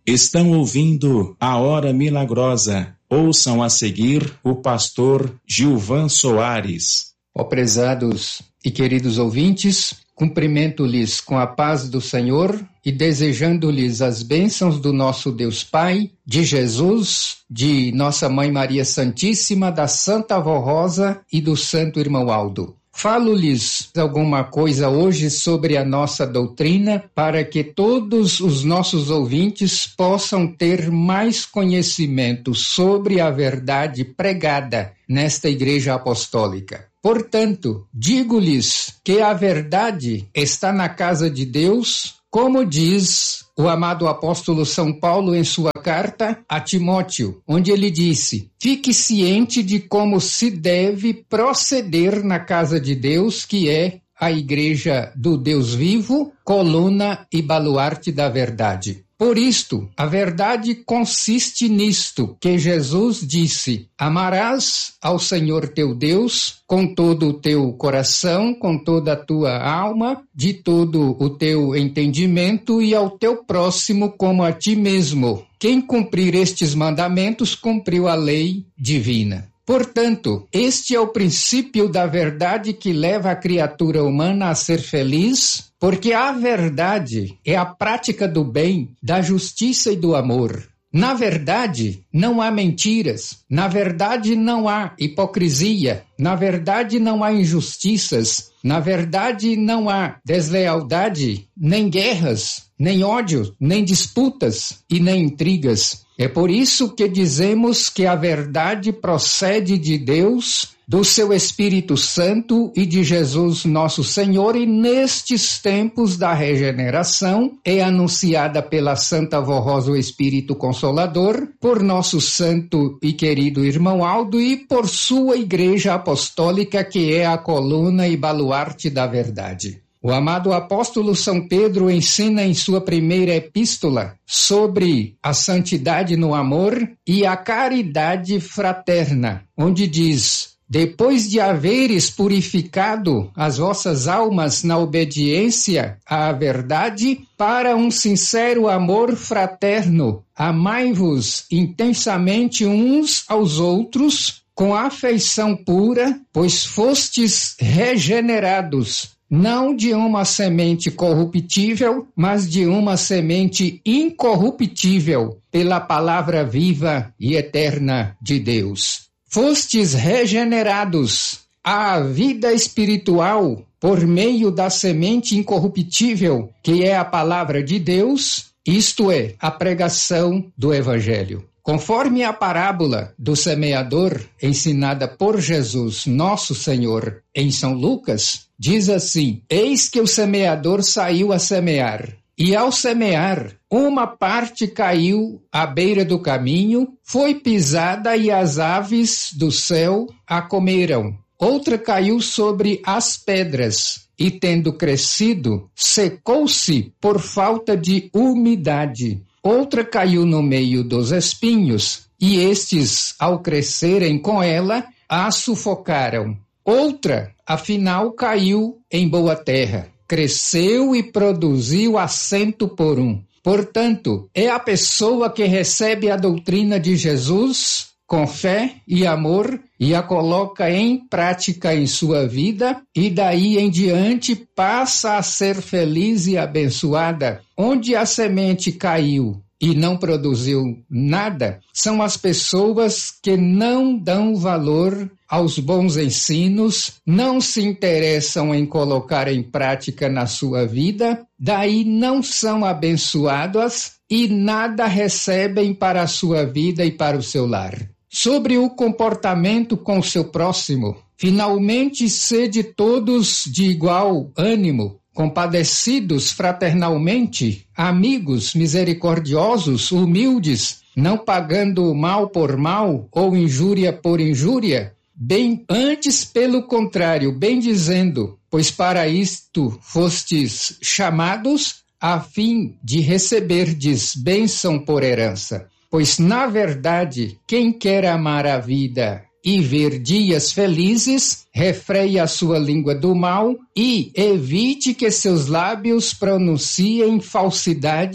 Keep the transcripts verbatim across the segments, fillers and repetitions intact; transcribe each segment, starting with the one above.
Estão ouvindo a Hora Milagrosa. Ouçam a seguir o pastor Gilvan Soares. Ó prezados e queridos ouvintes, cumprimento-lhes com a paz do Senhor e desejando-lhes as bênçãos do nosso Deus Pai, de Jesus, de Nossa Mãe Maria Santíssima, da Santa Avó Rosa e do Santo Irmão Aldo. Falo-lhes alguma coisa hoje sobre a nossa doutrina para que todos os nossos ouvintes possam ter mais conhecimento sobre a verdade pregada nesta Igreja Apostólica. Portanto, digo-lhes que a verdade está na casa de Deus, como diz o amado apóstolo São Paulo em sua carta a Timóteo, onde ele disse: fique ciente de como se deve proceder na casa de Deus, que é a Igreja do Deus vivo, coluna e baluarte da verdade. Por isto, a verdade consiste nisto, que Jesus disse: amarás ao Senhor teu Deus com todo o teu coração, com toda a tua alma, de todo o teu entendimento e ao teu próximo como a ti mesmo. Quem cumprir estes mandamentos, cumpriu a lei divina. Portanto, este é o princípio da verdade que leva a criatura humana a ser feliz, porque a verdade é a prática do bem, da justiça e do amor. Na verdade, não há mentiras, na verdade não há hipocrisia, na verdade não há injustiças, na verdade não há deslealdade, nem guerras, nem ódio, nem disputas e nem intrigas. É por isso que dizemos que a verdade procede de Deus, do seu Espírito Santo e de Jesus nosso Senhor, e nestes tempos da regeneração é anunciada pela Santa Avó Rosa, o Espírito Consolador, por nosso santo e querido irmão Aldo e por sua Igreja Apostólica, que é a coluna e baluarte da verdade. O amado apóstolo São Pedro ensina em sua primeira epístola sobre a santidade no amor e a caridade fraterna, onde diz: depois de haveres purificado as vossas almas na obediência à verdade, para um sincero amor fraterno, amai-vos intensamente uns aos outros com afeição pura, pois fostes regenerados, não de uma semente corruptível, mas de uma semente incorruptível, pela palavra viva e eterna de Deus. Fostes regenerados à vida espiritual por meio da semente incorruptível, que é a palavra de Deus, isto é, a pregação do Evangelho. Conforme a parábola do semeador ensinada por Jesus, nosso Senhor, em São Lucas, diz assim: eis que o semeador saiu a semear. E ao semear, uma parte caiu à beira do caminho, foi pisada e as aves do céu a comeram. Outra caiu sobre as pedras e, tendo crescido, secou-se por falta de umidade. Outra caiu no meio dos espinhos e estes, ao crescerem com ela, a sufocaram. Outra, afinal, caiu em boa terra. Cresceu e produziu a cento por um. Portanto, é a pessoa que recebe a doutrina de Jesus com fé e amor e a coloca em prática em sua vida e daí em diante passa a ser feliz e abençoada. Onde a semente caiu e não produziu nada, são as pessoas que não dão valor aos bons ensinos, não se interessam em colocar em prática na sua vida, daí não são abençoadas e nada recebem para a sua vida e para o seu lar. Sobre o comportamento com o seu próximo, finalmente sede todos de igual ânimo, compadecidos fraternalmente, amigos, misericordiosos, humildes, não pagando mal por mal ou injúria por injúria, bem antes pelo contrário, bem dizendo, pois para isto fostes chamados, a fim de receberdes bênção por herança. Pois, na verdade, quem quer amar a vida e ver dias felizes, refreie a sua língua do mal e evite que seus lábios pronunciem falsidades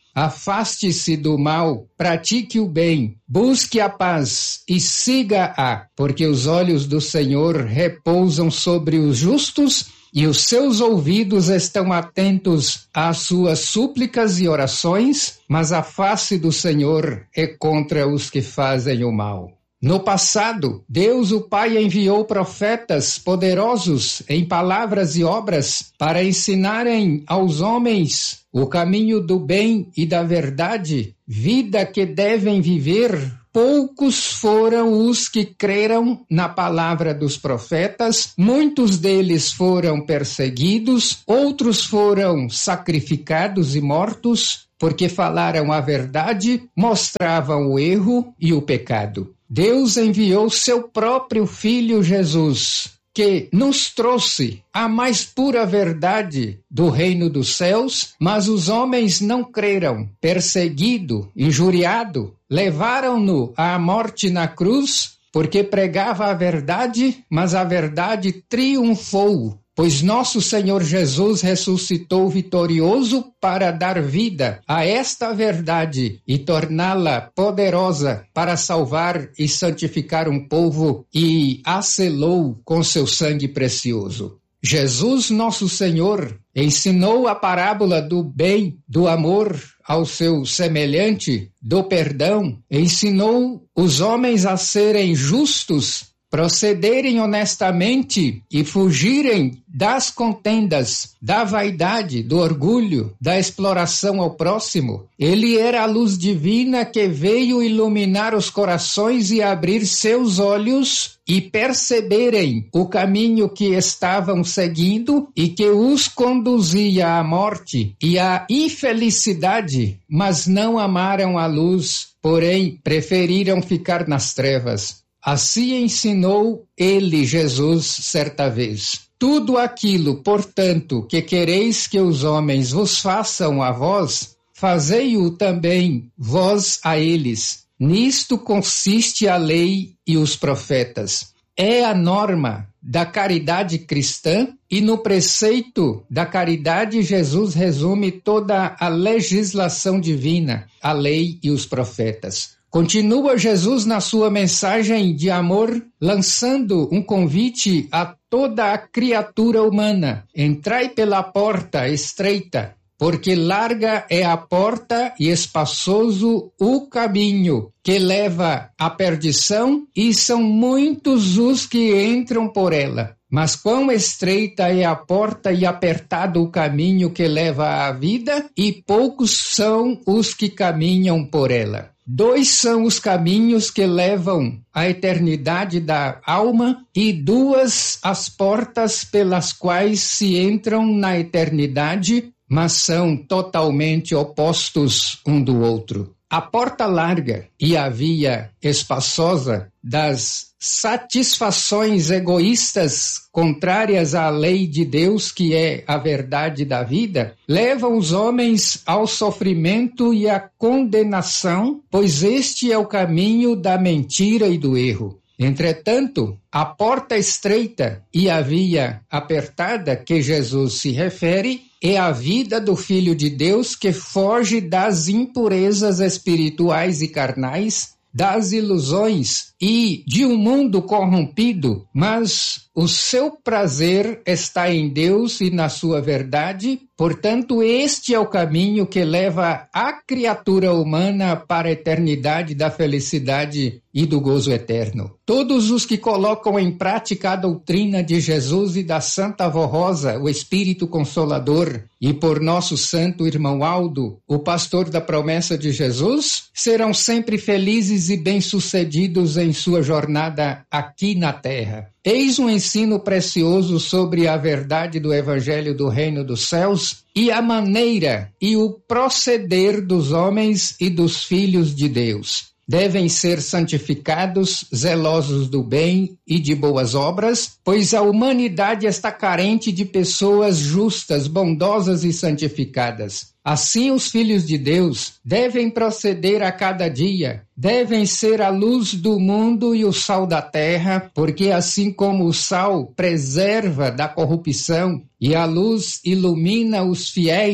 Afaste-se do mal, pratique o bem, busque a paz e siga-a, porque os olhos do Senhor repousam sobre os justos e os seus ouvidos estão atentos às suas súplicas e orações, mas a face do Senhor é contra os que fazem o mal. No passado, Deus o Pai enviou profetas poderosos em palavras e obras para ensinarem aos homens o caminho do bem e da verdade, vida que devem viver. Poucos foram os que creram na palavra dos profetas, muitos deles foram perseguidos, outros foram sacrificados e mortos, porque falaram a verdade, mostravam o erro e o pecado. Deus enviou seu próprio Filho Jesus, que nos trouxe a mais pura verdade do reino dos céus, mas os homens não creram. Perseguido, injuriado, levaram-no à morte na cruz, porque pregava a verdade, mas a verdade triunfou. Pois nosso Senhor Jesus ressuscitou vitorioso para dar vida a esta verdade e torná-la poderosa para salvar e santificar um povo, e a selou com seu sangue precioso. Jesus, nosso Senhor, ensinou a parábola do bem, do amor ao seu semelhante, do perdão, ensinou os homens a serem justos, procederem honestamente e fugirem das contendas, da vaidade, do orgulho, da exploração ao próximo. Ele era a luz divina que veio iluminar os corações e abrir seus olhos e perceberem o caminho que estavam seguindo e que os conduzia à morte e à infelicidade, mas não amaram a luz, porém preferiram ficar nas trevas. Assim ensinou ele, Jesus, certa vez. Tudo aquilo, portanto, que quereis que os homens vos façam a vós, fazei-o também vós a eles. Nisto consiste a lei e os profetas. É a norma da caridade cristã, e no preceito da caridade Jesus resume toda a legislação divina, a lei e os profetas. Continua Jesus na sua mensagem de amor, lançando um convite a toda a criatura humana. Entrai pela porta estreita, porque larga é a porta e espaçoso o caminho que leva à perdição, e são muitos os que entram por ela. Mas quão estreita é a porta e apertado o caminho que leva à vida, e poucos são os que caminham por ela. Dois são os caminhos que levam à eternidade da alma, e duas as portas pelas quais se entram na eternidade, mas são totalmente opostos um do outro. A porta larga e a via espaçosa das satisfações egoístas contrárias à lei de Deus, que é a verdade da vida, levam os homens ao sofrimento e à condenação, pois este é o caminho da mentira e do erro. Entretanto, a porta estreita e a via apertada que Jesus se refere é a vida do Filho de Deus, que foge das impurezas espirituais e carnais, das ilusões e de um mundo corrompido, mas o seu prazer está em Deus e na sua verdade. Portanto, este é o caminho que leva a criatura humana para a eternidade da felicidade e do gozo eterno. Todos os que colocam em prática a doutrina de Jesus e da Santa Avó Rosa, o Espírito Consolador, e por nosso santo irmão Aldo, o pastor da promessa de Jesus, serão sempre felizes e bem-sucedidos em sua jornada aqui na terra. Eis um ensino precioso sobre a verdade do Evangelho do Reino dos Céus e a maneira e o proceder dos homens e dos filhos de Deus. Devem ser santificados, zelosos do bem e de boas obras, pois a humanidade está carente de pessoas justas, bondosas e santificadas. Assim, os filhos de Deus devem proceder a cada dia, devem ser a luz do mundo e o sal da terra, porque assim como o sal preserva da corrupção e a luz ilumina os fiéis,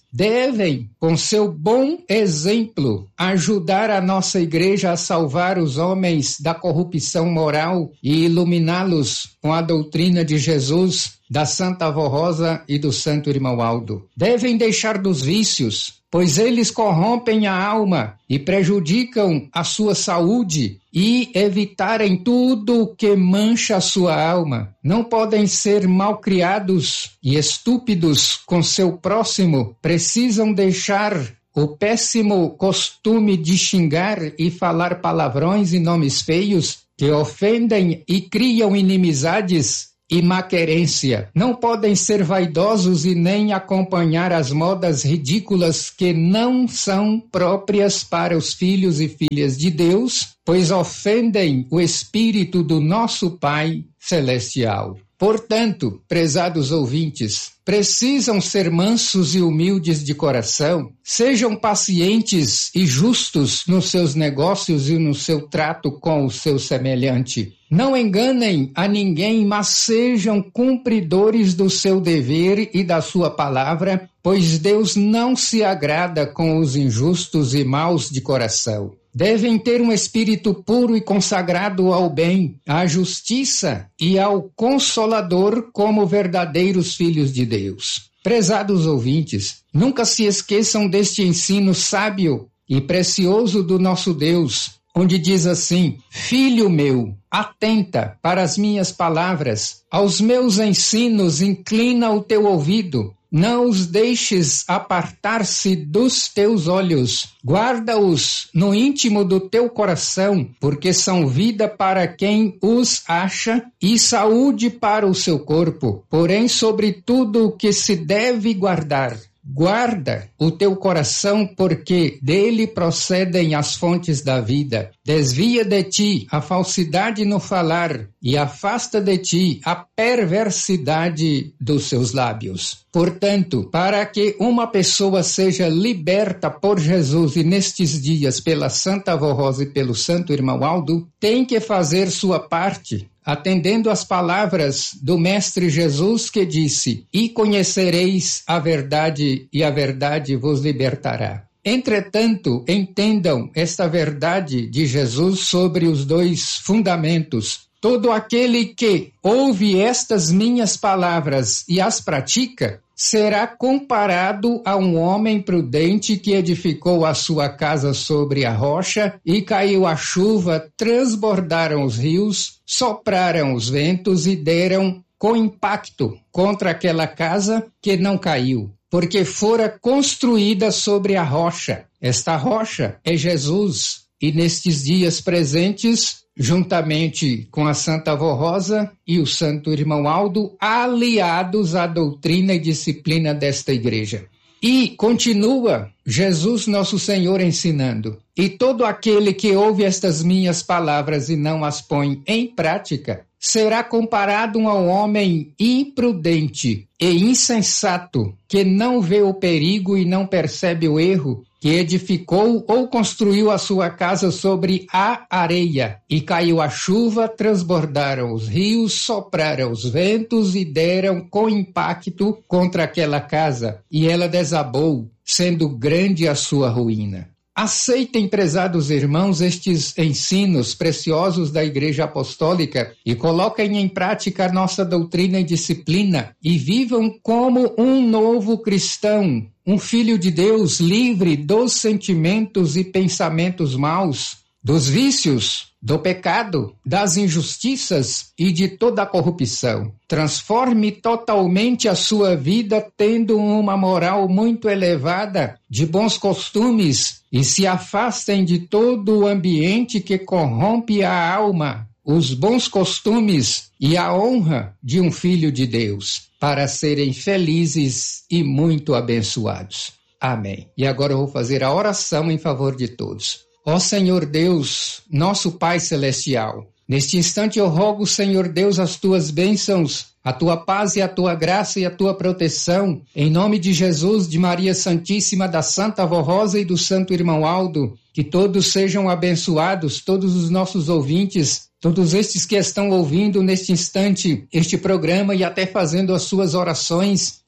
devem, com seu bom exemplo, ajudar a nossa igreja a salvar os homens da corrupção moral e iluminá-los com a doutrina de Jesus, da Santa Avó Rosa e do Santo Irmão Aldo. Devem deixar dos vícios, pois eles corrompem a alma e prejudicam a sua saúde, e evitarem tudo que mancha a sua alma. Não podem ser malcriados e estúpidos com seu próximo, precisam deixar o péssimo costume de xingar e falar palavrões e nomes feios que ofendem e criam inimizades e maquerência. Não podem ser vaidosos e nem acompanhar as modas ridículas que não são próprias para os filhos e filhas de Deus, pois ofendem o Espírito do nosso Pai Celestial. Portanto, prezados ouvintes, precisam ser mansos e humildes de coração, sejam pacientes e justos nos seus negócios e no seu trato com o seu semelhante. Não enganem a ninguém, mas sejam cumpridores do seu dever e da sua palavra, pois Deus não se agrada com os injustos e maus de coração. Devem ter um espírito puro e consagrado ao bem, à justiça e ao Consolador como verdadeiros filhos de Deus. Prezados ouvintes, nunca se esqueçam deste ensino sábio e precioso do nosso Deus, onde diz assim: Filho meu, atenta para as minhas palavras, aos meus ensinos inclina o teu ouvido. Não os deixes apartar-se dos teus olhos, guarda-os no íntimo do teu coração, porque são vida para quem os acha e saúde para o seu corpo. Porém, sobre tudo o que se deve guardar, guarda o teu coração, porque dele procedem as fontes da vida. Desvia de ti a falsidade no falar e afasta de ti a perversidade dos seus lábios. Portanto, para que uma pessoa seja liberta por Jesus e nestes dias pela Santa Avó Rosa e pelo Santo Irmão Aldo, tem que fazer sua parte, atendendo às palavras do Mestre Jesus, que disse: E conhecereis a verdade, e a verdade vos libertará. Entretanto, entendam esta verdade de Jesus sobre os dois fundamentos. Todo aquele que ouve estas minhas palavras e as pratica, será comparado a um homem prudente que edificou a sua casa sobre a rocha, e caiu a chuva, transbordaram os rios, sopraram os ventos e deram com impacto contra aquela casa, que não caiu, porque fora construída sobre a rocha. Esta rocha é Jesus, e nestes dias presentes, juntamente com a Santa Avó Rosa e o Santo Irmão Aldo, aliados à doutrina e disciplina desta igreja. E continua Jesus nosso Senhor ensinando: E todo aquele que ouve estas minhas palavras e não as põe em prática, será comparado a um homem imprudente e insensato, que não vê o perigo e não percebe o erro, que edificou ou construiu a sua casa sobre a areia, e caiu a chuva, transbordaram os rios, sopraram os ventos e deram com impacto contra aquela casa, e ela desabou, sendo grande a sua ruína. Aceitem, prezados irmãos, estes ensinos preciosos da Igreja Apostólica e coloquem em prática a nossa doutrina e disciplina, e vivam como um novo cristão, um filho de Deus livre dos sentimentos e pensamentos maus, dos vícios, do pecado, das injustiças e de toda a corrupção. Transforme totalmente a sua vida tendo uma moral muito elevada, de bons costumes, e se afastem de todo o ambiente que corrompe a alma, os bons costumes e a honra de um filho de Deus, para serem felizes e muito abençoados. Amém. E agora eu vou fazer a oração em favor de todos. Ó Senhor Deus, nosso Pai Celestial, neste instante eu rogo, Senhor Deus, as tuas bênçãos, a tua paz e a tua graça e a tua proteção, em nome de Jesus, de Maria Santíssima, da Santa Avó Rosa e do Santo Irmão Aldo, que todos sejam abençoados, todos os nossos ouvintes, todos estes que estão ouvindo neste instante este programa e até fazendo as suas orações,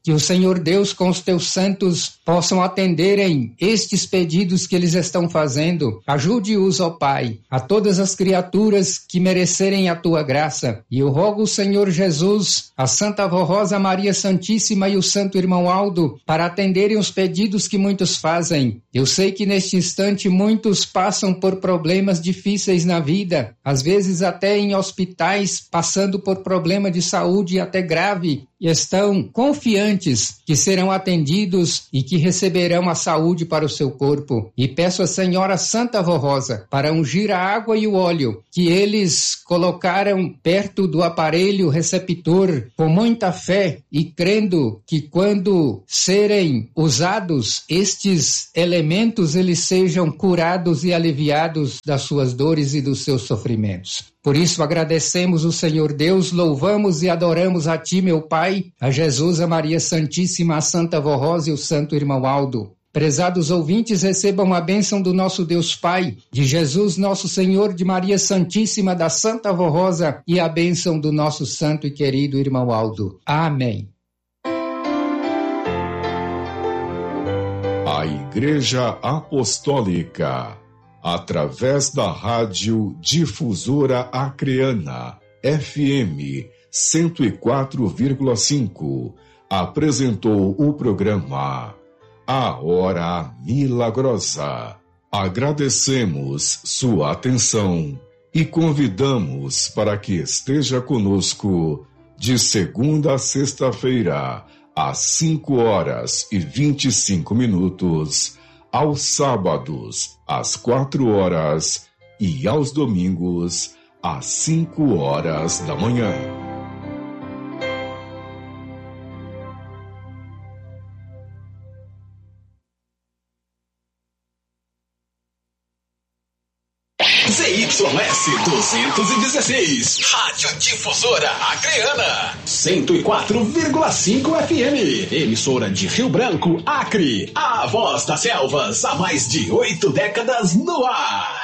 que o Senhor Deus com os teus santos possam atenderem estes pedidos que eles estão fazendo. Ajude-os, ó Pai, a todas as criaturas que merecerem a tua graça. E eu rogo o Senhor Jesus, a Santa Vó Rosa Maria Santíssima e o Santo Irmão Aldo, para atenderem os pedidos que muitos fazem. Eu sei que neste instante muitos passam por problemas difíceis na vida, às vezes até em hospitais, passando por problema de saúde até grave, e estão confiantes que serão atendidos e que receberão a saúde para o seu corpo. E peço à Senhora Santa Vó Rosa para ungir a água e o óleo que eles colocaram perto do aparelho receptor com muita fé e crendo que quando serem usados estes elementos eles sejam curados e aliviados das suas dores e dos seus sofrimentos. Por isso agradecemos o Senhor Deus, louvamos e adoramos a Ti, meu Pai, a Jesus, a Maria Santíssima, a Santa Vó Rosa e o Santo Irmão Aldo. Prezados ouvintes, recebam a bênção do nosso Deus Pai, de Jesus nosso Senhor, de Maria Santíssima, da Santa Vó Rosa e a bênção do nosso santo e querido Irmão Aldo. Amém. A Igreja Apostólica, através da Rádio Difusora Acreana, F M cento e quatro vírgula cinco, apresentou o programa A Hora Milagrosa. Agradecemos sua atenção e convidamos para que esteja conosco de segunda a sexta-feira, às cinco horas e vinte e cinco minutos, aos sábados, às quatro horas e aos domingos, às cinco horas da manhã. Z Y S duzentos e dezesseis, Rádio Difusora Acreana, cento e quatro vírgula cinco F M, emissora de Rio Branco, Acre, a voz das selvas há mais de oito décadas no ar.